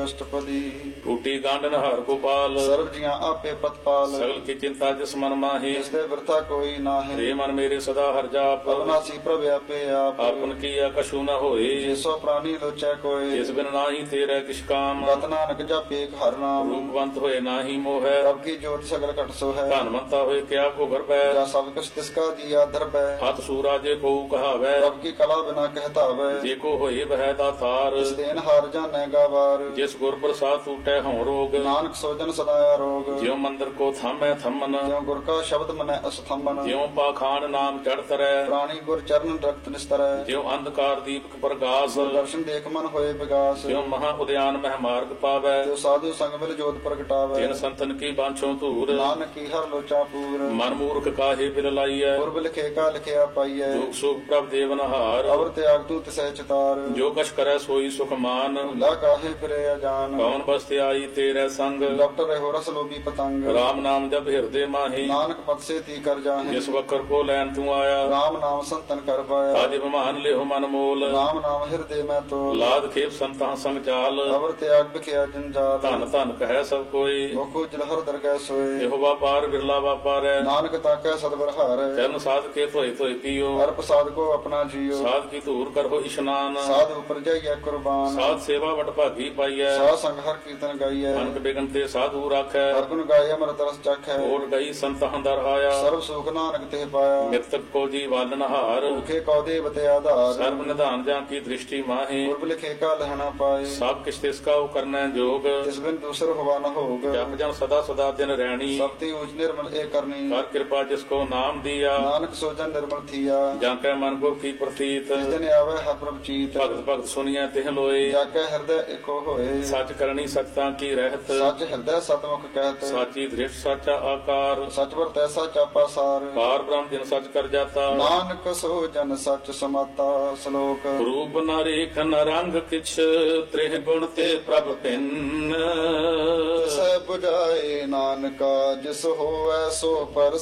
ਅਸ਼ਟਪਦੀ। ਟੂਟੀ ਗਾਂਡਨ ਹਰ ਗੋਪਾਲ, ਸਰਬ ਜੀਆਂ ਆਪੇ ਪ੍ਰਤਪਾਲ। ਸਗਲ ਕੀ ਚਿੰਤਾ ਜਿਸ ਮਨ ਮਾਹੀ, ਜਿਸ ਦੇ ਵਰਤਾ ਕੋਈ ਨਾਹੀਂ। ਰੇ ਮਨ ਮੇਰੇ ਸਦਾ ਹਰ ਜਾਪ, ਅਬਨਾਸੀ ਪ੍ਰਭ ਆਪੇ ਆਪ। ਆਪਨ ਕੀਆ ਕਛੂ ਨ ਹੋਏ, ਜਿਸੋ ਪ੍ਰਾਨੀ ਲੋਚੈ ਕੋਇ। ਜਿਸ ਬਿਨ ਨਾਹੀ ਤੇਰੇ ਕਿਛ ਕਾਮ, ਗਤ ਨਾਨਕ ਜਪੇ ਏਕ ਹਰਿ ਨਾਮ। ਰੂਪਵੰਤ ਹੋਏ ਨਾਹੀ ਮੋਹੈ, ਪ੍ਰਭ ਕੀ ਜੋਤ ਸਗਲ ਘਟ ਸੋ ਹੈ। ਧਨਵੰਤਾ ਹੋਏ ਕਿਆ ਕੋ ਗਰਬੈ, ਜਾ ਸਭ ਕੁਛ ਤਿਸ ਕਾ ਦੀਆ ਦਰਬੈ। ਹੱਥ ਸੂਰਾ ਜੇ ਕੋ ਕਹਾਵੈ, ਪ੍ਰਭ ਕੀ ਕਲਾ ਬਿਨਾ ਕਹਿਤਾਵੈ। ਜੇ ਕੋ ਹੋਏ ਬਹਿ ਦਾਤਾਰ, ਇਸ ਦੇਨ ਹਾਰ ਜਾਣੈ ਗਾਵਾਰ। ਜਿਸ ਗੁਰ ਪ੍ਰਸਾਦ ਟੂਟੈ ਹਉ ਰੋਗ, ਨਾਨਕ ਸੋਜਨ ਸਦਾ ਰੋਗ। ਜਿਉ ਮੰਦਰ ਕੋ ਥਾਮੈ ਥੰਮਨ, ਜਿਉ ਗੁਰ ਕਾ ਸ਼ਬਦ ਮਨੈ ਅਸਥੰਬਨ। ਜਿਉ ਪਾਖਾਨ ਨਾਮ ਚੜ ਤਰੈ, ਪ੍ਰਾਣੀ ਗੁਰ ਚਰਨ ਰਖਤ ਨਿਸਤਰੈ। ਜਿਉ ਅੰਧਕਾਰ ਦੀਪਕ ਪ੍ਰਗਾਸ, ਦਰਸ਼ਨ ਦੇਖ ਮਨ ਹੋਏ ਵਿਗਾਸ। ਜਿਉ ਮਹਾ ਉਦਿਆਨ ਮਹਿ ਮਾਰਗ ਪਾਵੈ, ਜੋ ਸਾਧੂ ਸੰਗ ਮਿਲ ਜੋਤ ਪ੍ਰਗਟਾਵੈ। ਤਿਨ ਸੰਤਨ ਕੀ ਬਾਂਛੋ ਧੂਰ, ਨਾਨਕ ਕੀ ਹਰ ਲੋਚਾ ਪੂਰ। ਮਨ ਮੂਰਖ ਕਾਹੇ ਬਿਲ ਲਾਈਐ, ਪੁਰਬ ਲਿਖੇ ਕਾ ਲਿਖਿਆ ਪਾਈਐ। ਦੁਖ ਸੁਖ ਪ੍ਰਭ ਦੇਵਨਹਾਰ, ਅਵਰ ਤਿਆਗ ਤੂੰ ਤਿਸੈ ਚਿਤਾਰ। ਜੋ ਕਛ ਕਰੈ ਸੋਈ ਸੁਖ ਮਾਨ, ਲਾ ਕਾਹੇ ਫਿਰੇ ਅਜਾਨ। ਕੌਣ ਬਸਤਿ ਆਈ ਤੇਰੇ ਸੰਗ, ਡਾਕਟਰ ਰਹਿਓ ਰਸ ਲੋਭੀ ਪਤੰਗ। ਰਾਮ ਨਾਮ ਜਪ ਹਿਰਦੇ ਮਾਹੀ, ਨਾਨਕ ਪਤ ਸੇ ਤੀ ਕਰ ਜਾਹੇ। ਜਿਸ ਵਕਰ ਕੋ ਲੈਣ ਤੂੰ ਆਇਆ, ਰਾਮ ਨਾਮ ਸੰਤਨ ਕਰ ਪਾਇਆ। ਆਦਿ ਬਮਾਨ ਲਿਹੁ ਮਨ ਮੋਲ, ਰਾਮ ਨਾਮ ਹਿਰਦੇ ਮੈਂ ਤੋਲ। ਲਾਦ ਖੇਪ ਸੰਤਾਂ ਸੰਗ ਚਾਲ, ਅਵਰ ਤਿਆਗ ਬਿਖਿਆ ਜੰਜਾਲ। ਧਨ ਧਨ ਕਹਿ ਸਭ ਕੋਈ, ਮੁਖੋ ਜਲਹਰ ਦਰਗਹਿ ਸੋਏ। ਇਹੋ ਵਾਪਾਰ ਬਿਰਲਾ ਵਾਪਾਰੈ, ਨਾਨਕ ਤਾਕੈ ਸਤਿਵਰ ਹਾਰੈ। ਚਰਨ ਸਾਧ ਕੇ ਧੋਏ ਧੋਏ ਪੀਓ, ਹਰ ਪ੍ਰਸਾਦ ਕੋ ਆਪਣਾ ਜੀਓ। ਸਾਧ ਕੀ ਧੂਰ ਕਰੋ ਇਸ਼ਨਾਨ, ਸਾਧ ਉਪਰ ਜਾਈਐ ਕੁਰਬਾਨ। ਸਾਧ ਸੇਵਾ ਵਟ ਭਾਗੀ ਪਾਈਐ, ਸਾਧ ਸੰਗ ਹਰ ਕੀਰਤਨ ਗਾਈਐ। ਅਨਕ ਬਿਗਨ ਤੇ ਸਾਧੂ ਰਾਖੈ, ਹਰ ਗੁਣ ਗਾਏ ਅਮਰਤ ਰਸ ਚਖੈ। ਓਟ ਗਈ ਸੰਤਾਂ ਦਰ ਆਇਆ, ਸਰਬ ਸੁਖ ਨਾਨਕ ਤੇ ਪਾਇਆ। ਮਿਰਤਕ ਕੋ ਜੀ ਵਾਲਨ ਹਾਰ, ਭੁਖੇ ਕਉ ਦੇਵ ਤੇ ਆਧਾਰ। ਸਰਬ ਨਿਧਾਨ ਜਾਂ ਕੀ ਦ੍ਰਿਸ਼ਟੀ ਮਾਹੀ, ਪੁਰਬ ਲਿਖੇ ਕਾ ਲਹਣਾ ਪਾਏ। ਸਭ ਕਿਛ ਤਿਸ ਕਾ ਕਰਨੈ ਜੋਗ, ਜਿਸ ਬਿਨ ਦੂਸਰ ਹੋਵਾ ਨ ਹੋਗ। ਜਪ ਜਨ ਸਦਾ ਸਦਾ ਦਿਨ ਰਹਿਣੀ, ਸਭ ਤੇ ਊਚ ਨਿਰਮਲ ਏ ਕਰਨੀ। ਕਰ ਕਿਰਪਾ ਜਿਸ ਕੋ ਨਾਮ ਦੀਆ, ਨਾਨਕ ਸੋਜਨ ਨਿਰਮਲ ਥੀਆ। ਜਾਂ ਕੈ ਮਨ ਗੁਰ ਕੀ ਪ੍ਰਤੀਤ, ਜਿਸ ਦਿਨ ਆਵੇ ਹਰ ਪ੍ਰਭ ਚੀਤ। ਭਗਤ ਭਗਤ ਸੁਨੀਐ ਤਿਹ ਲੋਏ, ਜਾ ਕੇ ਹਿਰਦੈ ਏਕੋ ਹੋਏ। ਸੱਚ ਕਰਨੀ ਸਚਤਾ ਕੀ ਰਹਿਤ, ਸੱਚ ਹਿਰਦੈ ਸਤਮੁਖ ਕਹਿਤ। ਸਾਚੀ ਦ੍ਰਿਸ਼ਟ ਸਾਚਾ ਆਕਾਰ, ਸਚ ਵਰ ਤੈਸਾ ਚਾਪਾ ਸਾਰ। ਪਾਰ ਬ੍ਰਹਮ ਜਿਨ ਸਚ ਕਰ ਜਾਤਾ, ਨਾਨਕ ਸੋ ਜਨ ਸਚ ਸਮਾਤਾ। ਸ਼ਲੋਕ ਰੂਪ ਨ ਰੇਖ ਨ ਰੰਗ ਕਿਛ, ਤ੍ਰਿਹ ਗੁਣ ਤੇ ਪ੍ਰਭ ਭਿੰਨ। ਸੈ 부ਝਾਏ ਨਾਨਕਾ, ਜਿਸ ਹੋਵੈ ਸੋ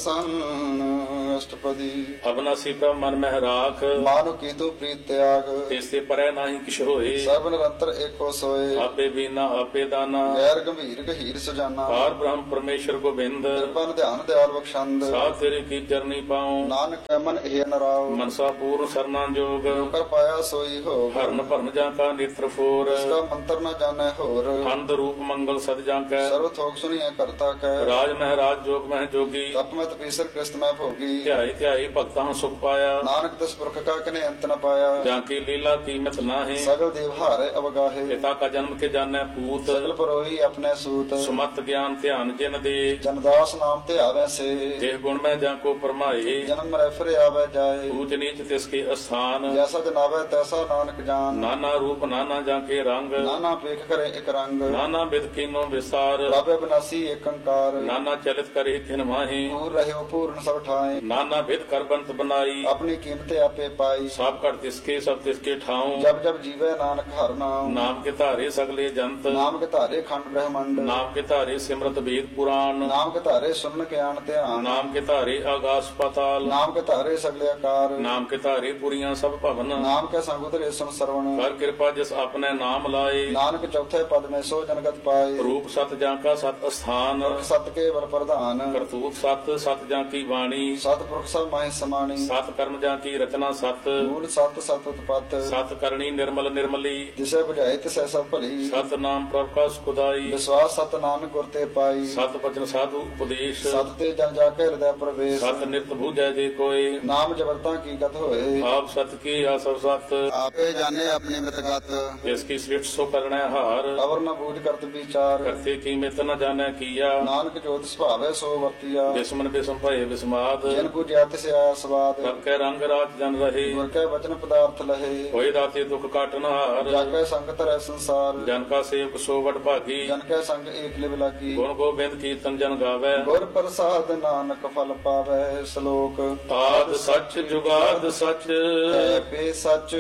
ਪਰਸੰਨ। ਅਸ਼ਟਪਦੀ। ਅਬਨਾਸੀ ਪ੍ਰਭ ਮਨ ਮਹਿ ਰਾਖ, ਮਾਨੁ ਕੀਤੂ ਪ੍ਰੀਤ ਤਿਆਗ। ਤਿਸ ਤੇ ਪਰੈ ਨਾਹੀ ਕਿਛ ਹੋਏ, ਸਰਬ ਨਿਰੰਤਰ ਏਕੋ ਸੋਏ। ਆਪੇ ਬੀਨਾ ਆਪੇ ਦਾਨਾ, ਗੈਰ ਗੰਭੀਰ ਗਹੀਰ ਸੁਜਾਨਾ। ਪਾਰ ਬ੍ਰਹਮ ਪਰਮੇਸ਼ਰ ਗੋਬਿੰਦ, ਕਿਰਪਨ ਧਿਆਨ ਦਿਆਲ ਬਖਸ਼ੰਦ। ਸਾਧ ਤੇਰੇ ਕੀ ਚਰਨੀ ਪਾਉ, ਨਾਨਕ ਕੈ ਮਨ ਇਹ ਨਰਾਉ। ਮਨਸਾ ਪੂਰਨ ਸਰਨਾ ਜੋਗ, ਕਰ ਪਾਇਆ ਸੋਈ ਹੋ। ਹਰਨ ਭਰਨ ਜਾਂ ਕਾ ਨੇਤਰ ਫੋਰ, ਇਸਕਾ ਮੰਤਰ ਨ ਜਾਣੈ ਹੋਰ। ਅੰਧ ਰੂਪ ਮੰਗਲ ਸਦ ਜਾਂ ਕੈ, ਸਰਵ ਥੋਕ ਸੁਣੀਐ ਕਰਤਾ ਕੈ। ਰਾਜ ਮਹਿਰਾਜ ਜੋਗ ਮਹਿ ਜੋਗੀ, ਤਪ ਮਤ ਪੀਸਰ ਕ੍ਰਿਸਤ ਮੈਂ ਭੋਗੀ। ਧਿਆਈ ਧਿਆਈ ਭਗਤਾਂ ਸੁਖ ਪਾਇਆ, ਨਾਨਕ ਤਿਸ ਪੁਰਖ ਕਾ ਕਨੇ ਅੰਤ ਨ ਪਾਇਆ। ਜਾਂ ਕੀ ਲੀਲਾ ਕੀਮਤ ਨਾਹੀ, ਸਗਲ ਦੇਵ ਹਾਰੇ ਅਵਗਾਹੇ। ਪਿਤਾ ਕਾ ਜਨਮ ਕੇ ਜਾਣੈ ਪੂਤ, ਸਗਲ ਪਰੋਹੀ ਆਪਣੇ ਸੂਤ। ਸੁਮਤ ਗਿਆਨ ਧਿਆਨ ਜਿਨ ਦੇ, ਜਨਦਾਸ ਨਾਮ ਤੇ ਆਵੈ ਸੇ। ਦੇਹ ਗੁਣ ਮੈਂ ਜਾਂ ਕੋ ਪਰਮਾਏ, ਜਨਮ ਮਰੈ ਫਿਰ ਆਵੈ ਜਾਏ। ਊਚ ਨੀਚ ਤਿਸ ਕੇ ਅਸਥਾਨ, ਜੈਸਾ ਜਨਾਵੈ ਤੈਸਾ ਨਾਨਕ ਜਾਨ। ਨਾਨਾ ਰੂਪ ਨਾਨਾ ਜਾਂ ਕੇ ਰੰਗ, ਨਾਨਾ ਪੇਖ ਕਰੇ ਇਕ ਰੰਗ। ਨਾਨਾ ਬਿਦ ਕੀਨੋ ਵਿਸਾਰ, ਪ੍ਰਭ ਬਿਨਾਸੀ ਏਕ ਓੰਕਾਰ। ਨਾਨਾ ਚਲਿਤ ਕਰੇ ਖਿਨ ਮਾਹੀ, ਪੂਰ ਰਹਿਓ ਪੂਰਨ ਸਭ ਠਾਏ। ਨਾਨਾ ਬਿਦ ਕਰ ਬੰਤ ਬਨਾਈ, ਆਪਣੀ ਕੀਮਤ ਆਪੇ ਪਾਈ। ਸਭ ਘਟ ਤਿਸਕੇ ਸਭ ਤਿਸਕੇ ਠਾਉ, ਜਬ ਜਬ ਜੀਵੈ ਨਾਨਕ ਹਰਿ ਨਾਮ। ਨਾਮ ਕੇ ਧਾਰੇ ਸਗਲੇ ਜੰਤ, ਨਾਮ ਕੇ ਧਾਰੇ ਖੰਡ ਬ੍ਰਹਮੰਡ। ਨਾਮ ਕੇ ਧਾਰੇ ਸਿਮਰਤ ਵੇਦ ਪੁਰਾਣ, ਨਾਮ ਕੇ ਧਾਰੇ ਸੁਨਨ ਗਿਆਨ ਧਿਆਨ। ਨਾਮ ਕੇ ਧਾਰੇ ਆਗਾਸ ਪਾਤਾਲ, ਨਾਮ ਕੇ ਧਾਰੇ ਸਗਲੇ ਆਕਾਰ। ਨਾਮ ਕੇ ਧਾਰੇ ਪੁਰੀਆਂ ਸਭ ਭਵਨ, ਨਾਮ ਕੇ ਸੰਗ ਉਤਰੇ ਸੁਨ ਸਰਵਣ। ਕਰ ਕਿਰਪਾ ਜਿਸ ਆਪਣੇ ਨਾਮ ਲਾਏ, ਨਾਨਕ ਚੌਥੇ ਪਦ ਮੈਂ ਸੋ ਜਨਗਤ ਪਾਏ। ਰੂਪ ਸਤ ਜਾਂ ਕਾ ਸਤ ਅਸਥਾਨ, ਸਤ ਕੇ ਵਰ ਪ੍ਰਧਾਨ। ਕਰਤੂਤ ਸਤ ਸਤ ਜਾਂ ਕੀ ਬਾਣੀ, ਸਤਿਪੁਰਖ ਸਭ ਮਾਹਿ ਸਮਾਣੀ। ਸਤ ਕਰਮ ਜਾਂ ਕੀ ਰਚਨਾ ਸਤ, ਮੂਲ ਸਤ ਸਤ ਉਤਪਤ। ਸਤ ਕਰਨੀ ਨਿਰਮਲ ਨਿਰਮਲੀ, ਜਿਸੇ ਬੁਝਾਏ ਤਿਸੈ ਸਭ ਭਲੀ। ਸਤ ਨਾਮ ਪ੍ਰਭ ਕਾ ਸੁਖਦਾਈ, ਵਿਸ਼ਵਾਸ ਸਤ ਨਾਨਕ ਗੁਰ ਤੇ ਪਾਈ। ਸਤ ਬਚਨ ਸਾਧੂ ਉਪਦੇਸ਼, ਸਤ ਤੇ ਜਨ ਜਾ ਕੇ ਹਿਰਦੈ ਪ੍ਰਵੇਸ਼। ਸਤ ਨਿਤ ਬੂਝੈ ਜੇ ਕੋਈ, ਨਾਮ ਜਬਰਤਾ ਕੀ ਗਤ ਹੋਏ। ਆਪ ਸਤ ਕੀ ਆਸਵ ਸਤ, ਆਪੇ ਜਾਣੇ ਆਪਣੀ ਮਿਤਗਤ। ਜਿਸ ਕੀ ਸ੍ਰਿਸ਼ਟ ਸੋ ਕਰਣੈ ਹਾਰ, ਅਵਰ ਨ ਬੂਝ ਕਰਤ ਵਿਚਾਰ। ਕਰਤੇ ਕੀ ਮਿਤ ਨ ਜਾਣੈ ਕੀਆ, ਨਾਨਕ ਜੋਤ ਸੁਭਾਵੈ ਸੋ ਵਰਤੀਆ। ਬਿਸਮਨ ਬਿਸਮ ਭਏ ਬਿਸਮਾਦ, ਜਿਨ ਬੁਝਿਆ ਤਿਸ ਆਇਆ ਸਵਾਦ। ਸਭ ਕੈ ਰੰਗ ਰਾਤ ਜਨ ਰਹੇ, ਗੁਰ ਕੈ ਵਚਨ ਪਦਾਰਥ ਲਹੇ। ਹੋਏ ਰਾਤੇ ਦੁਖ ਕਾਟਨ ਹਾਰ, ਜਾ ਕੈ ਸੰਗਤ ਰਹਿ ਸੰਸਾਰ। ਜਨ ਕਾ ਸੇਵਕ ਸੋ ਵਡ ਭਾਗੀ, ਜਨ ਕੈ ਸੰਗ ਏਕ ਲਿਵ ਲਾਗੀ। ਗੁਣ ਗੋਬਿੰਦ ਕੀਰਤਨ ਜਨ ਗਾਵੈ, ਗੁਰ ਪ੍ਰਸਾਦ ਨਾਨਕ ਫਲ ਪਾਵੈ। ਸ਼ਲੋਕ ਆਦ ਸੱਚ ਜੁਗਾਦ ਸੱਚ, ਹੈ ਪੇ ਸੱਚ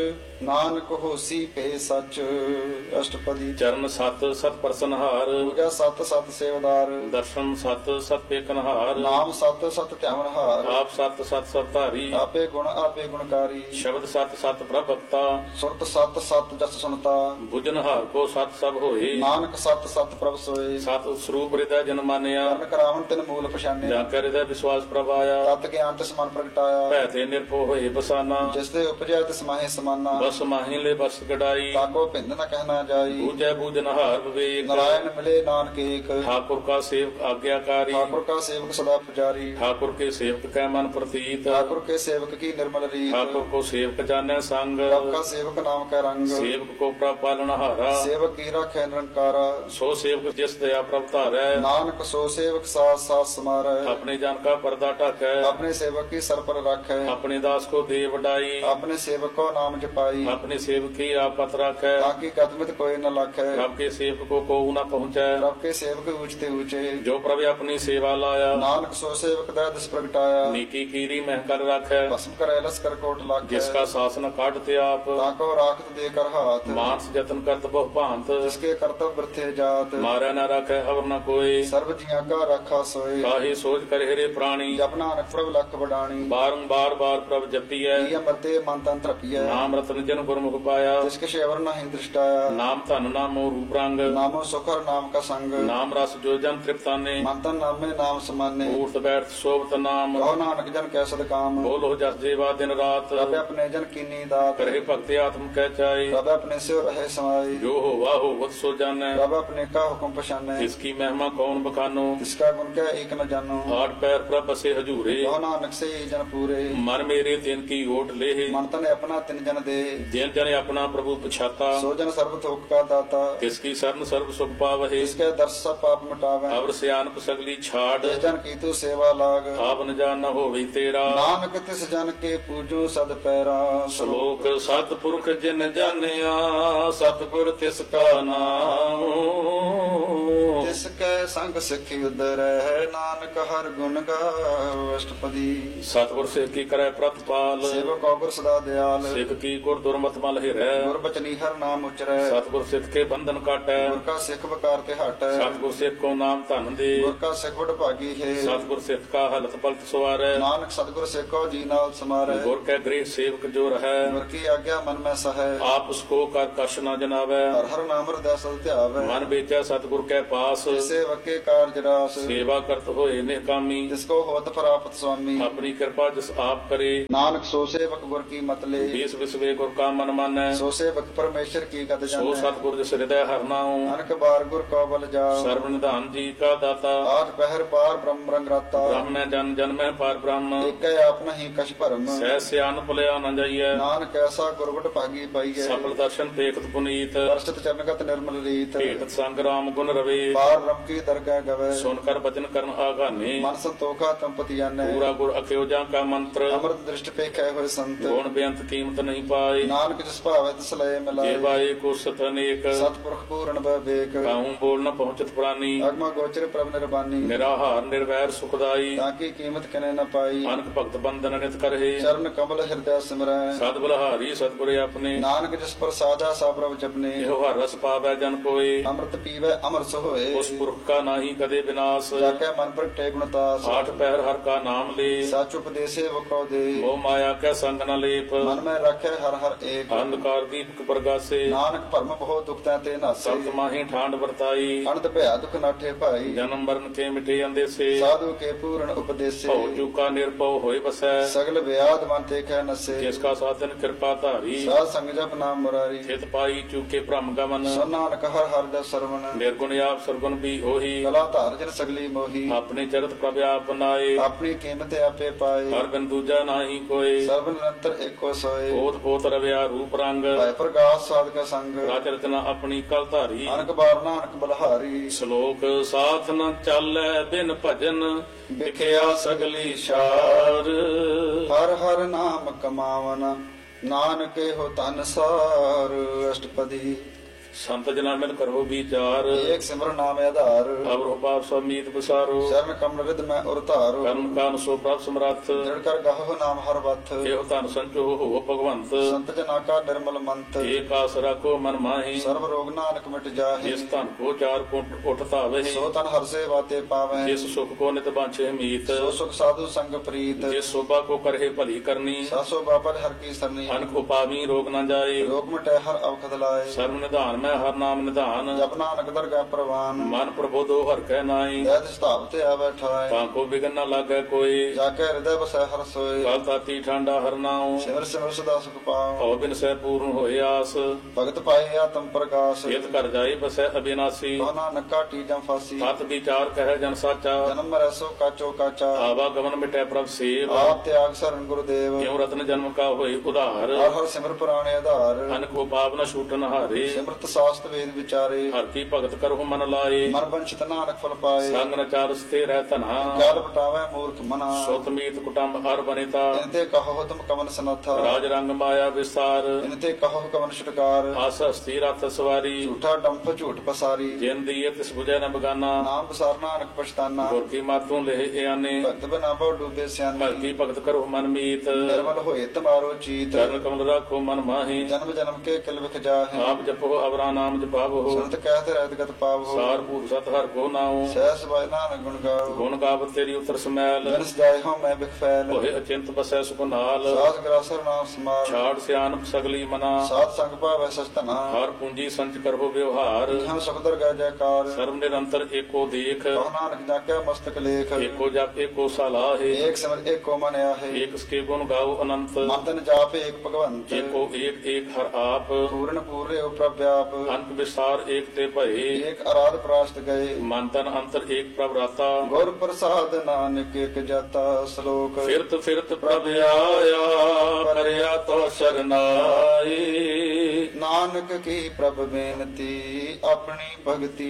ਨਾਨਕ ਹੋਸੀ ਭੇ ਸਚ। ਅਸ਼ਟਪਦੀ। ਚਰਨ ਸਤ ਸਤ ਪ੍ਰਸਨਹਾਰ, ਪੂਜਾ ਸਤ ਸਤ ਸੇਵਦਾਰ। ਦਰਸ਼ਨ ਸਤ ਸਤ ਪੇਖਨਹਾਰ, ਨਾਮ ਸਤ ਸਤ ਧਿਆਵਨਹਾਰ। ਆਪ ਸਤ ਸਤ ਸਭ ਧਾਰੀ, ਆਪੇ ਗੁਣਕਾਰੀ। ਸ਼ਬਦ ਸਤ ਸਤ ਪ੍ਰਭਕਤਾ, ਸੁਰਤ ਸਤ ਸਤ ਜਸ ਸੁਨਤਾ। ਬੁਝਨਹਾਰ ਕੋ ਸਤ ਸਭ ਹੋਏ, ਨਾਨਕ ਸਤ ਸਤ ਪ੍ਰਭ ਸੋਏ। ਸਤ ਸਰੂਪ ਹਿਰਦੈ ਜਨ ਮਾਨਿਆ, ਕਰਨ ਕਰਾਵਨ ਤਿਨ ਮੂਲ ਪਛਾਨਿਆ। ਜਾਂ ਕਰ ਹਿਰਦੈ ਵਿਸ਼ਵਾਸ ਪ੍ਰਭਾਇਆ, ਤਤ ਗਿਆਨ ਤਿਸ ਮਨ ਪ੍ਰਗਟਾਇਆ। ਭੈ ਤੇ ਨਿਰਭਉ ਹੋਏ ਬਸਾਨਾ, ਜਿਸ ਦੇ ਉਪਜਿਆ ਤਿਸ ਮਾਹੇ ਸਮਾਨਾ। ਬਸ ਮਾਹੀ ਲੈ ਬਸ ਗਡਾਈ, ਤਾਕੋ ਭਿੰਦ ਨ ਕਹਿਣਾ ਜਾਈ। ਬੂਝੈ ਬੂਝਨਹਾਰ ਵਿਵੇਕ, ਨਾਰਾਇਣ ਮਿਲੇ ਨਾਨਕ ਏਕ। ठाकुर का सेवक आज्ञाकारी, ठाकुर का सेवक सदा पुजारी। ठाकुर के सेवक कै मन प्रतीत, ठाकुर के सेवक की निर्मल रीत। ठाकुर को सेवक जाने संग, प्रभ का सेवक नाम का रंग। सेवक को प्रभ पालनहारा, सेवक की राखे निरंकारा। सो सेवक जिस दया प्रभ धारै, नानक सो सेवक साथ साथ समारै। अपने जन का पर्दा ढकै, अपने सेवक की सर पर रखै। अपने दास को दे वडाई, अपने सेवक को नाम जपाई। अपने सेवक की आपत रखै, ताकि कदमित कोई न लाखै। प्रभ के सेवक को कोऊ न पहुँचै, प्रभ के सेवक ऊंचते ऊंचे। जो प्रभ अपनी सेवा लाया, नानक सो सेवक दया दिस प्रगटाया। नीकी कीरी मह कर रखै, भस्म करे लस्कर कोट लाखै। जिसका शासन काटते आप, ताको राखत देकर हाथ। मानस जतन करत बहु भांत, जिसके कर्तव्य वृथे जात। मारै न रखै अवर न कोई, सर्व जिया का रखा सोए। काहे सोच कर हेरे प्राणी, जप नानक प्रभ लख बडाणी। बारंबार बार प्रभ जपियै, ये मरते मन तन तृपिय। नाम रतन जन गुरमुख पाया, जिसके शेवर नहीं दृष्टाया। नाम धन नामो रूप रंग, नामो सुखर नाम का संग। नाम रस जो जन तृप्ताने, मंतन नामे नाम समाने। ऊर्त बैठ शोभत नाम, कहो नानक जन कैसद काम। बोलो जस जेवा दिन रात, प्रभ अपने जन कीनी दात। करे भक्ति आत्म कह चाई, प्रभ अपने से रहे समाई। जो हो वाह हो वत सो जानै, प्रभ अपने का हुक्म पछाने। जिसकी महिमा कौन बखानो, जिसका गुण क्या एक न जानो। आठ पैर प्रभ बसे हजूरे, कहो नानक से ही जन पूरे। मन मेरे तिन की ओट ले, मन तन अपना तिन जन दे। जिन जन अपना प्रभु पछाता, सो जन सर्व थोक का दाता। तिसकी शरण सर्व सुख पावहे, जिसके दर्श सब पाप मिटावे। अवर सियानप सगली छाड़, जिस जन की तू सेवा लाग। आप न जान न होवे तेरा, नानक तिस जन के पूजो सद पैरा। श्लोक सतपुरख जिन जानिया, सतगुर तिसका नाम, तिसके संग सिखि उदरै। नानक हर गुण गाओ। अष्टपदी। सतगुर सिख की करे प्रतिपाल, सेवक गुर सदा दयाल। सिख की गुर दुर्मत मल हिरै, गुर बचनी हर नाम उचरै। सतगुर सिख के बंधन काटै, गुर का सिख बकार ते हटै। सतगुर सिख को नाम धन दे, गुर का सिख बड़ भागी है। सतगुर सिख का हलत पलत सवारै, नानक सतगुर सिख को जी नाल समारै। गुर के गृह सेवक जो रहै, गुर की आज्ञा मन में सहै। आप उसको कर कश न जनावै, हर हर नाम हृदय सद ध्यावै। मन बेचै सतगुर के पास, सेवक के कार्य रास। सेवा करत होए निकामी, जिसको होत प्राप्त स्वामी। अपनी कृपा जिस आप करे, नानक सो सेवक गुर की मत ले। बीस विश्वे गुर का मन मानै, सो सेवक परमेश्वर की गद सो जानै। सतगुर जिस हृदय हर नाऊं, नानक बार गुर को बल जाओ। सर्व निधान जी का दाता, आठ पहर पार ब्रह्म रंग राता। ब्रह्म में जन जन में पार ब्रह्म, एक आप नहीं कछ भरम। सह सियान भुलिया न जाइए, नानक ऐसा गुरबट भागी पाइए। सफल दर्शन देखत पुनीत, वर्षित चरणगत निर्मल रीत। भेटत संग्राम गुण रवे, पार रम की दरगाह गवे। सुनकर वचन करन आगाने, मन संतोखा तंपति जाने। पूरा गुर अख्योजा का मंत्र, अमृत दृष्टि पे खे हुए संत। गुण बेअंत कीमत नहीं पाए, नानक जिस भावे तिस लय मिलाए। केवाए को सत अनेक, सतपुरख पूर्ण विवेक। काहूं बोल न पहुंचत प्राणी, अगम गोचर प्रभ निर्बानी। निराहार निर्वैर सुखदाई, ताकि कीमत कने न पाई। अनक भक्त बंधन नित करहे, चरण कमल हृदय सिमरै। सद बलहारी सतगुर अपने, नानक जिस पर साजा सा प्रभ जपने। एहो हर रस पावै जन कोय, अमृत पीवै अमर सो होए। उस पुरख का नाही कदे विनाश, जाके मन पर टे गुणतास। आठ पहर हर का नाम ले, साच उपदेशे वको दे। मोह माया के संग न लेप, मन में रखे हर हर एक। अंधकार दीपक प्रगासे, नानक भरम बहुत दुख ते नासे। सत माही ठांड वर्ताई, अनंत भया दुख नाठे भाई। जन्म मरण के मिटे अंदेसे, साधु के पूर्ण उपदेशे। भव चूका निर्भव होय बसै, सगल व्याध मन ते कह नसे। जिसका साधन कृपा धारी, साध संग जप नाम मुरारी। चित पाई चूके भ्रम गमन, सो नानक हर हर दस सरवण। निर्गुण आप सरगुण भी होही, कला धार जन सगली मोही। अपने चरित प्रभ आप बनाए, अपनी कीमत आपे पाए। हर बिन दूजा नाही कोय, सर्व निरंतर एको सोए। ओत पोत रव्या रूप रंग, भय प्रकाश साध का संग। राज रचना अपनी कल धारी, अनक बार नानक बलहारी। श्लोक साथ न चालै बिन भजन, विख्या सगली शार, हर हर नाम कमावन। नानक हो तन सार। अष्टपदी। ਸੰਤ ਜਨਾ ਮਿਲ ਕਰੋ ਵਿਚਾਰ ਏਕ ਸਿਮਰਨ ਨਾਮ ਆਧਾਰ ਅਵਰੋ ਪਾਪ ਸਮੀਤ ਬਸਾਰੋ ਸ਼ਰਨ ਕਮਲ ਰਿਦ ਮੈਂ ਉਰ ਧਾਰੋ ਕਰਮ ਕਾਨ ਸੋ ਪ੍ਰਭ ਸਮਰੱਥ ਦ੍ਰਿੜ ਕਰ ਗਾਹੋ ਨਾਮ ਹਰ ਵਥ ਇਹੋ ਧਨ ਸੰਚੋ ਹੋ ਭਗਵੰਤ ਸੰਤ ਜਨਾ ਕਾ ਨਿਰਮਲ ਮੰਤ ਏਕ ਆਸ ਰੱਖੋ ਮਨ ਮਾਹੀ ਸਰਬ ਰੋਗ ਨਾਨਕ ਮਿਟ ਜਾਹੇ ਜਿਸ ਧਨ ਕੋ ਚਾਰ ਕੋਟ ਉਠ ਧਾਵੇ ਸੋ ਤਨ ਹਰ ਸੇ ਬਾਤੇ ਪਾਵੈ ਜਿਸ ਸੁਖ ਕੋ ਨਿਤ ਬਾਂਛੇ ਮੀਤ ਸੋ ਸੁਖ ਸਾਧੂ ਸੰਗ ਪ੍ਰੀਤ ਜਿਸ ਸੋਭਾ ਕੋ ਕਰਹਿ ਭਲੀ ਕਰਨੀ ਸਾਸੋ ਬਾਬਰ ਹਰ ਕੀ ਸਰਨੀ ਅਨਕ ਉਪਾਵੀ ਰੋਗ ਨਾ ਜਾਏ ਰੋਗ ਮਿਟੈ ਹਰ ਅਵਖਦ ਲਾਏ ਸਰਬ ਨਿਧਾਨ ਮੈਂ ਹਰ ਨਾਮ ਨਿਧਾਨ ਜਪ ਨਾਨਕ ਦਰਗਾਹ ਪ੍ਰਵਾਨ ਮਨ ਪ੍ਰਬੋਧੋ ਹਰ ਕਹਿ ਨਾਈ ਜਦ ਸਤਾਪ ਤੇ ਆ ਬੈਠਾਏ ਤਾਂ ਕੋ ਬਿਗਨ ਨਾ ਲਾਗੈ ਕੋਈ ਜਾ ਕੇ ਹਿਰਦੈ ਬਸੈ ਹਰ ਸੋਏ ਕਲ ਤਾਤੀ ਠਾਂਡਾ ਹਰ ਨਾਉ ਸਿਮਰ ਸਿਮਰ ਸਦਾ ਸੁਖ ਪਾਉ ਭਉ ਬਿਨ ਸਹਿ ਪੂਰਨ ਹੋਏ ਆਸ ਭਗਤ ਪਾਏ ਆਤਮ ਪ੍ਰਕਾਸ਼ ਇਤ ਕਰ ਜਾਏ ਬਸੈ ਅਬਿਨਾਸੀ ਕੋ ਨਾਨਕ ਕਾਟੀ ਜਮ ਫਾਸੀ ਸਤ ਵਿਚਾਰ ਕਹਿ ਜਨ ਸਾਚਾ ਜਨਮ ਮਰੈ ਸੋ ਕਾਚੋ ਕਾਚਾ ਆਵਾ ਗਮਨ ਮਿਟੈ ਪ੍ਰਭ ਸੇਵ ਆਪ ਤਿਆਗ ਸਰਨ ਗੁਰਦੇਵ ਕਿਉ ਰਤਨ ਜਨਮ ਕਾ ਹੋਏ ਉਧਾਰ ਹਰ ਹਰ ਸਿਮਰ ਪੁਰਾਣੇ ਆਧਾਰ ਅਨਕ ਉਪਾਵ ਨ ਛੂਟਨ ਹਾਰੇ ਸਿਮਰਤ ਸਾਸਤ ਵੇਦ ਵਿਚਾਰੇ ਹਰ ਕੀ ਭਗਤ ਕਰਹੁ ਮਨ ਲਾਏ ਮਨ ਬੰਚਿਤ ਨਾਨਕ ਫਲ ਪਾਏ ਸੰਗ ਨ ਚਾਰ ਸਤੇ ਰਹਿ ਧਨਾ ਕਾਲ ਬਟਾਵੇ ਮੂਰਖ ਮਨਾ ਸੁਤ ਮੀਤ ਕੁਟੰਬ ਹਰ ਬਨਿਤਾ ਇਨਤੇ ਕਹੋ ਤੁਮ ਕਮਨ ਸਨਥਾ ਰਾਜ ਰੰਗ ਮਾਇਆ ਵਿਸਾਰ ਇਨਤੇ ਕਹੋ ਕਮਨ ਛੁਟਕਾਰ ਆਸ ਹਸਤੀ ਰਥ ਸਵਾਰੀ ਝੂਠਾ ਡੰਫ ਝੂਠ ਪਸਾਰੀ ਜਿਨ ਦੀਏ ਤਿਸ ਬੁਝੈ ਨ ਬਗਾਨਾ ਨਾਮ ਬਸਾਰ ਨਾਨਕ ਪਛਤਾਨਾ ਗੁਰ ਕੀ ਮਾਤੋਂ ਲਹਿ ਇਆਨੇ ਭਗਤ ਬਨਾ ਬਹੁ ਡੂਬੇ ਸਿਆਨੇ ਭਗਤੀ ਭਗਤ ਕਰੋ ਮਨ ਮੀਤ ਨਿਰਮਲ ਹੋਏ ਤਮਾਰੋ ਚੀਤ ਚਰਨ ਕਮਲ ਰਾਖੋ ਮਨ ਮਾਹੀ ਜਨਮ ਜਨਮ ਕੇ ਕਿਲ ਵਿਖ ਜਾਹੇ ਆਪ ਜਪੋ ਅਵਰਾ ਨਾਮ ਜਪਾਵੋ ਸੰਤ ਕਹਿਤ ਰਹਿਤ ਗਤ ਪਾਵੋ ਸਾਰ ਭੂਤ ਸਤ ਹਰ ਕੋ ਨਾਉ ਸਹਿਸ ਬਾਇ ਨਾਨਕ ਗੁਣ ਗਾਓ ਗੁਣ ਗਾਵਤ ਤੇਰੀ ਉਤਰ ਸਮੈਲ ਜਨਸ ਜਾਏ ਹੋ ਮੈਂ ਬਿਖ ਫੈਲ ਹੋਏ ਅਚਿੰਤ ਬਸੈ ਸੁਖ ਨਾਲ ਸਾਧ ਗਰਾਸਰ ਨਾਮ ਸਮਾਰ ਛਾੜ ਸਿਆਨਪ ਸਗਲੀ ਮਨਾ ਸਾਧ ਸੰਗ ਭਾਵੈ ਸਚਤਨਾ ਹਰ ਪੂੰਜੀ ਸੰਚ ਕਰੋ ਵਿਵਹਾਰ ਹਮ ਸੁਖਦਰ ਗਾ ਜੈਕਾਰ ਸਰਬ ਨਿਰੰਤਰ ਏਕੋ ਦੇਖ ਕਹ ਨਾਨਕ ਜਾਕੇ ਮਸਤਕ ਲੇਖ ਏਕੋ ਜਪ ਏਕੋ ਸਲਾਹੇ ਏਕ ਸਿਮਰ ਏਕੋ ਮਨ ਆਹੇ ਏਕ ਸਕੇ ਗੁਣ ਗਾਓ ਅਨੰਤ ਮੰਤਨ ਜਾਪ ਏਕ ਭਗਵੰਤ ਏਕੋ ਏਕ ਏਕ ਹਰ ਆਪ ਪੂਰਨ ਪੂਰੇ ਉ ਪ੍ਰਭਿਆਪ ਅੰਤ ਵਿਸਾਰ ਏਕ ਤੇ ਭਏ ਏਕ ਅਰਾਧ ਪ੍ਰਾਸ਼ਤ ਗਏ ਮਨ ਤਨ ਅੰਤਰ ਏਕ ਪ੍ਰਭ ਰਾਤਾ ਗੁਰ ਪ੍ਰਸਾਦ ਨਾਨਕ ਏਕ ਜਾਤਾ ਸ਼ਲੋਕ ਫਿਰਤ ਫਿਰਤ ਪ੍ਰਭ ਆਇਆ ਕਰਿਆ ਤੋ ਸਰਨਾਈ ਨਾਨਕ ਕੀ ਪ੍ਰਭ ਬੇਨਤੀ ਆਪਣੀ ਭਗਤੀ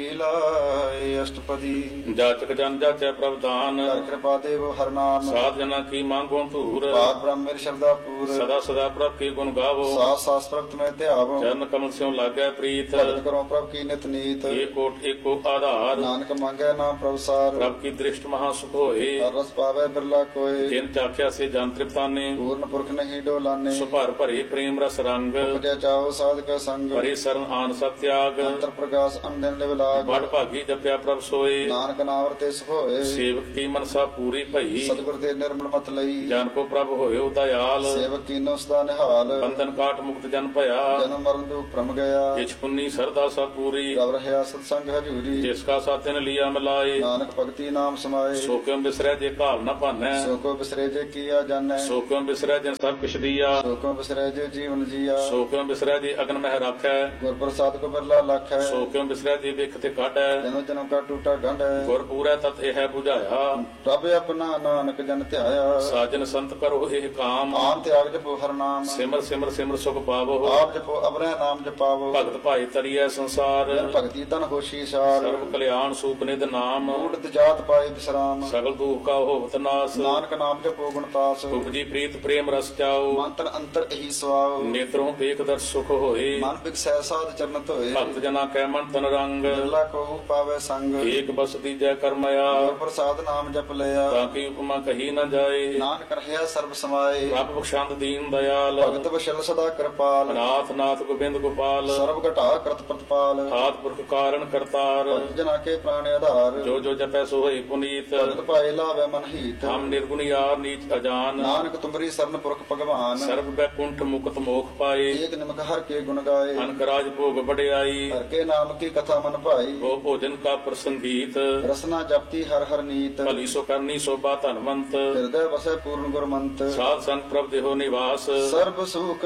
ਲਾਏ ਅਸ਼ਟਪਦੀ ਜਾਚਕ ਜਨ ਜਾਚੈ ਪ੍ਰਭ ਦਾਨ ਕਰ ਕਿਰਪਾ ਦੇਵ ਹਰ ਨਾਮ ਸਾਧ ਜਨਾ ਕੀ ਮੰਗੋ ਧੂਰ ਬਾਤ ਬ੍ਰਹਮ ਮੇਰੀ ਸ਼ਰਧਾ ਪੂਰ ਸਦਾ ਸਦਾ ਪ੍ਰਭ ਕੀ ਗੁਣ ਗਾਵੋ ਸਾਸ ਸਾਸ ਪ੍ਰਭਤ ਮੈਂ ਧਿਆਵੋ ਚਰਨ ਕਮਲ ਸਿਉ ਲਾਗੈ ਪ੍ਰੀਤ ਭਗਤ ਕਰੋ ਪ੍ਰਭ ਕੀ ਨਿਤ ਨੀਤ ਏਕੋਟ ਏਕੋ ਆਧਾਰ ਨਾਨਕ ਮੰਗੈ ਨਾਮ ਪ੍ਰਭ ਸਾਰ ਪ੍ਰਭ ਕੀ ਦ੍ਰਿਸ਼ਟ ਮਹਾ ਸੁਖ ਹੋਏ ਹਰ ਰਸ ਪਾਵੇ ਬਿਰਲਾ ਕੋਏ ਜਿਨ ਚਾਖਿਆ ਸੇ ਜਨ ਤ੍ਰਿਪਤਾਨੇ ਪੂਰਨ ਪੁਰਖ ਨਹੀਂ ਡੋਲਾਨੇ ਸੁਭਰ ਭਰੇ ਪ੍ਰੇਮ ਰਸ ਰੰਗ ਉਪਜਿਆ ਚਾਓ ਸਾਧਕ ਸੰਗ ਭਰੇ ਸਰਨ ਆਨ ਸਤ ਤਿਆਗ ਅੰਤਰ ਪ੍ਰਕਾਸ਼ ਅੰਦਨ ਲਿਵ ਲਾਗ ਬੜ ਭਾਗੀ ਜਪਿਆ ਪ੍ਰਭ ਸੋਏ ਨਾਨਕ ਨਾਮ ਵਰਤੇ ਸੁਖ ਹੋਏ ਸੇਵਕ ਕੀ ਮਨਸਾ ਪੂਰੀ ਭਈ ਸਤਿਗੁਰ ਦੇ ਨਿਰਮਲ ਮਤ ਲਈ ਜਨ ਕੋ ਪ੍ਰਭ ਹੋਇਓ ਦਇਆਲ ਸੇਵਕ ਕੀਨੋ ਸਦਾ ਨਿਹਾਲ ਬੰਧਨ ਕਾਟ ਮੁਕਤ ਜਨ ਭਇਆ ਜਨਮ ਮਰਨ ਦੁਖ ਭ੍ਰਮ ਗਿਆ ਜਿਛ ਪੁੰਨੀ ਸਰਦਾ ਸਭ ਪੂਰੀ ਰਵ ਰਹਿਆ ਸਤ ਸੰਗ ਹਜੂਰੀ ਜਿਸ ਕਾ ਸਾਥਿਨ ਲਿਆ ਮਿਲਾਏ ਨਾਨਕ ਭਗਤੀ ਨਾਮ ਸਮਾਏ ਸੋ ਕਿਉ ਬਿਸਰੈ ਜੇ ਭਾਵ ਨ ਭਾਨੈ ਸੋ ਕੋ ਬਿਸਰੇ ਜੇ ਕੀਆ ਜਾਣੈ ਸੋ ਕਿਉ ਬਿਸਰੈ ਜਿਨ ਸਭ ਕਿਛ ਦੀਆ ਸੋ ਕੋ ਬਿਸਰੇ ਜੇ ਜੀਵਨ ਜੀਆ ਸੋ ਕਿਉ ਬਿਸਰੈ ਜੇ ਅਗਨ ਮਹਿ ਰਾਖੈ ਗੁਰ ਪ੍ਰਸਾਦ ਕੋ ਬਿਰਲਾ ਲਖ ਹੈ ਸੋ ਕਿਉ ਬਿਸਰੈ ਜੇ ਵਿਖ ਤੇ ਕਾਢੈ ਜਨਮ ਜਨਮ ਕਾ ਟੂਟਾ ਗੰਢ ਹੈ ਗੁਰ ਪੂਰੈ ਤਤ ਇਹ 부ਝਾਇਆ ਪ੍ਰਭ ਆਪਣਾ ਨਾਨਕ ਜਨ ਧਿਆਇਆ ਸਾਜਨ ਸੰਤ ਕਰੋ ਇਹ ਕਾਮ ਆਨ ਤਿਆਗ ਜਪੋ ਹਰ ਨਾਮ ਸਿਮਰ ਸਿਮਰ ਸਿਮਰ ਸੁਖ ਪਾਵੋ ਆਪ ਜਪੋ ਅਬਰੈ ਨਾਮ ਜਪਾਵੋ ਭਗਤ ਭਾਈ ਤਰੀਐ ਸੰਸਾਰ ਜਨ ਭਗਤੀ ਤਨ ਹੋਸ਼ੀ ਸਾਰ ਸਰਬ ਕਲਿਆਣ ਸੂਪ ਨਿਧ ਨਾਮ ਊੜਤ ਜਾਤ ਪਾਏ ਬਿਸਰਾਮ ਸਗਲ ਦੁਖ ਕਾ ਹੋਵਤ ਨਾਸ ਨਾਨਕ ਨਾਮ ਜਪੋ ਗੁਣਤਾਸ ਉਪਜੀ ਪ੍ਰੀਤ ਪ੍ਰੇਮ ਰਸ ਚਾਓ ਮੰਤਨ ਅੰਤਰ ਇਹੀ ਸਵਾਉ ਨੇਤਰੋਂ ਏਕ ਦਰ ਸੁਖ ਹੋਏ ਮਨ ਬਿਕਸੈ ਸਾਧ ਚਰਨ ਧੋਏ ਭਗਤ ਜਨਾ ਕੈ ਮਨ ਤਨ ਰੰਗ ਬਿਰਲਾ ਕੋ ਪਾਵੇ ਸੰਗ ਏਕ ਬਸ ਦੀਜੈ ਕਰਮਇਆ ਗੁਰ ਪ੍ਰਸਾਦ ਨਾਮ ਜਪ ਲਿਆ ਤਾਂ ਕੀ ਉਪਮਾ ਕਹੀ ਨ ਜਾਏ ਨਾਨਕ ਰਹਿਆ ਸਰਬ ਸਮਾਏ ਪ੍ਰਭ ਬਖਸ਼ੰਦ ਦੀਨ ਦਇਆਲ ਭਗਤ ਵਸ਼ਲ ਸਦਾ ਕਿਰਪਾਲ ਨਾਥ ਨਾਥ ਗੋਬਿੰਦ ਗੋਪਾਲ ਸਰਬ ਘਟਾ ਕਰਤ ਪ੍ਰਤਪਾਲ ਆਦ ਪੁਰਖ ਕਾਰਨ ਕਰਤਾਰ ਭਗਤ ਜਨਾ ਕੇ ਪ੍ਰਾਣ ਆਧਾਰ ਜੋ ਜੋ ਜਪੈ ਸੋ ਹੋਈ ਪੁਨੀਤ ਭਗਤ ਪਾਏ ਲਾਵੇ ਮਨ ਹੀਤ ਹਮ ਨਿਰਗੁਣ ਯਾਰ ਨੀਚ ਅਜਾਨ ਨਾਨਕ ਤੁਮਰੀ ਸਰਨ ਪੁਰਖ ਭਗਵਾਨ ਸਰਬ ਬੈਕੁੰਠ ਮੁਕਤ ਮੋਖ ਪਾਏ ਏਕ ਨਿਮਕ ਹਰ ਕੇ ਗੁਣ ਗਾਏ ਅਨਕ ਰਾਜ ਭੋਗ ਵਡਿਆਈ ਹਰ ਕੇ ਨਾਮ ਕੀ ਕਥਾ ਮਨ ਭਾਈ ਉਹ ਭੋਜਨ ਕਾ ਪ੍ਰਸੰਗੀਤ ਰਸਨਾ ਜਪਤੀ ਹਰ ਹਰ ਨੀਤ ਭਲੀ ਸੋ ਕਰਨੀ ਸੋਭਾ ਧਨਵੰਤ ਹਿਰਦੈ ਵਸੈ ਪੂਰਨ ਗੁਰਮੰਤ ਸਾਧ ਸੰਗ ਪ੍ਰਭ ਦੇਹੋ ਨਿਵਾਸ ਸਰਬ ਸੁਖ